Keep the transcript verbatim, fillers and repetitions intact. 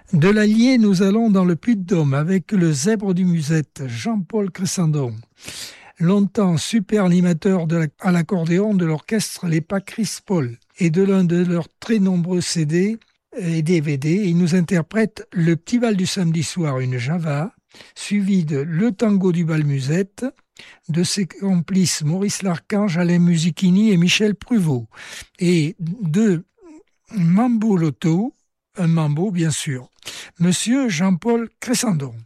De l'Allier, nous allons dans le Puy-de-Dôme avec le Zèbre du Musette, Jean-Paul Cressandon. Longtemps super animateur de la- à l'accordéon de l'orchestre Les Pas Chris Paul et de l'un de leurs très nombreux C D et D V D, il nous interprète Le Petit Bal du samedi soir, une java, suivi de Le Tango du Bal Musette, de ses complices Maurice Larchange, Alain Musichini et Michel Pruvot, et de Mambo Loto, un mambo bien sûr, Monsieur Jean-Paul Cressandon.